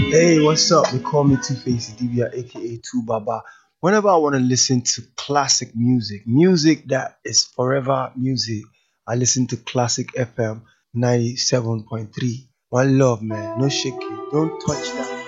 Hey, what's up? They call me Two Face Dibia, aka Two Baba. Whenever I want to listen to classic music, music that is forever music, I listen to Classic FM 97.3. One love, man. No shaking. Don't touch that.